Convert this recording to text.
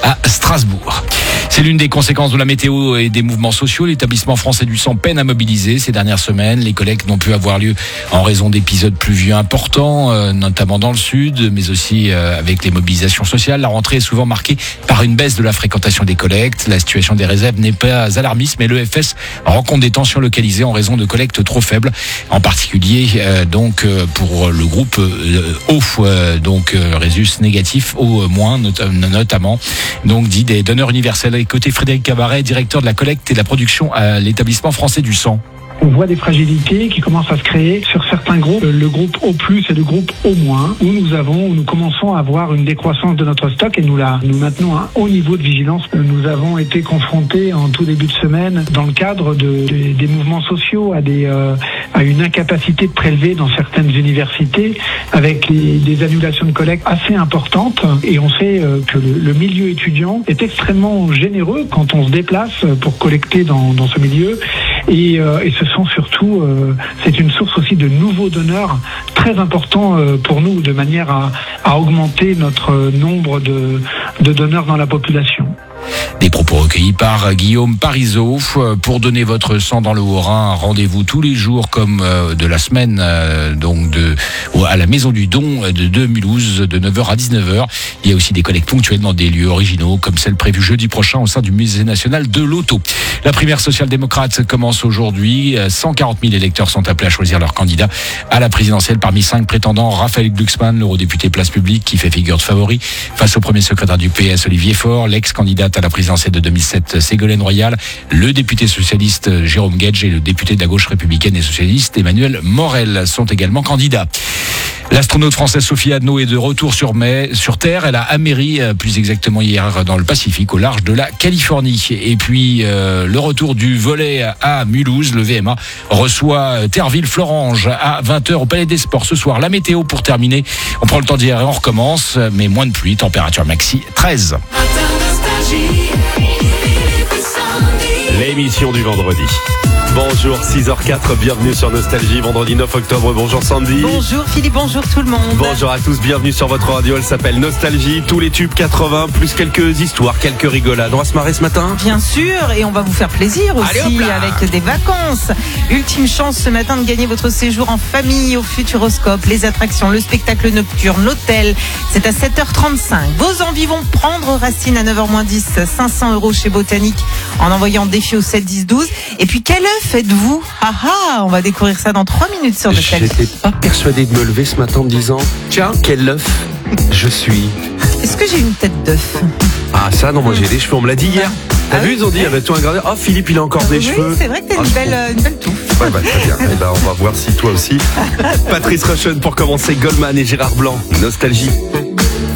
à Strasbourg. C'est l'une des conséquences de la météo et des mouvements sociaux. L'établissement français du sang peine à mobiliser ces dernières semaines. Les collectes n'ont pu avoir lieu en raison d'épisodes pluvieux importants, notamment dans le sud, mais aussi avec les mobilisations sociales. La rentrée est souvent marquée par une baisse de la fréquentation des collectes. La situation des réserves n'est pas alarmiste, mais l'EFS rencontre des tensions localisées en raison de collectes trop faibles, en particulier pour le groupe O, résus négatif, O-, notamment, donc dit des donneurs universels. Et côté Frédéric Cabaret, directeur de la collecte et de la production à l'établissement français du sang. On voit des fragilités qui commencent à se créer sur certains groupes, le groupe O+, et le groupe O-, où nous commençons à avoir une décroissance de notre stock et nous maintenons un haut niveau de vigilance. Nous avons été confrontés en tout début de semaine, dans le cadre des mouvements sociaux, à une incapacité de prélever dans certaines universités, avec des annulations de collecte assez importantes. Et on sait que le milieu étudiant est extrêmement généreux quand on se déplace pour collecter dans ce milieu. Et ce sont surtout, c'est une source aussi de nouveaux donneurs très importants pour nous, de manière à augmenter notre nombre de donneurs dans la population. Des propos recueillis par Guillaume Parisot. Pour donner votre sang dans le Haut-Rhin, rendez-vous tous les jours comme de la semaine à la Maison du Don de Mulhouse de 9h à 19h. Il y a aussi des collectes ponctuelles dans des lieux originaux comme celle prévue jeudi prochain au sein du Musée national de l'auto. La primaire social-démocrate commence aujourd'hui. 140 000 électeurs sont appelés à choisir leur candidat à la présidentielle. Parmi 5 prétendants, Raphaël Glucksmann, l'eurodéputé Place Publique, qui fait figure de favori face au premier secrétaire du PS, Olivier Faure, l'ex-candidate à la présidentielle de 2007, Ségolène Royal, le député socialiste Jérôme Guedj et le député de la gauche républicaine et socialiste Emmanuel Morel sont également candidats. L'astronaute française Sophie Adno est de retour sur Terre. Elle a améri, plus exactement hier, dans le Pacifique, au large de la Californie. Et puis, le retour du volley à Mulhouse. Le VMA reçoit Terville-Florange à 20h au Palais des Sports ce soir. La météo pour terminer. On prend le temps d'hier et on recommence, mais moins de pluie, température maxi 13. L'émission du vendredi. Bonjour, 6h04, bienvenue sur Nostalgie, vendredi 9 octobre. Bonjour Sandy. Bonjour Philippe, bonjour tout le monde. Bonjour à tous, bienvenue sur votre radio, elle s'appelle Nostalgie. Tous les tubes 80, plus quelques histoires, quelques rigolades. On va se marrer ce matin ? Bien sûr, et on va vous faire plaisir aussi. Allez, avec des vacances. Ultime chance ce matin de gagner votre séjour en famille au Futuroscope, les attractions, le spectacle nocturne, l'hôtel. C'est à 7h35. Vos envies vont prendre racine à 9h-10. 500 € chez Botanique en envoyant défi au 7 10 12. Et puis quelle œuf êtes-vous ? On va découvrir ça dans 3 minutes sur Nostalgie. J'étais pas persuadé de me lever ce matin en me disant tiens, quel œuf je suis. Est-ce que j'ai une tête d'œuf ? Ah ça non, moi j'ai des cheveux, on me l'a dit hier. T'as vu, ils ont dit, il y avait tout un gradeur. Oh, Philippe, il a encore des cheveux. Oui, c'est vrai que t'as une belle touffe. Ouais, très bien. Et on va voir si toi aussi. Patrice Rushen pour commencer, Goldman et Gérard Blanc. Nostalgie.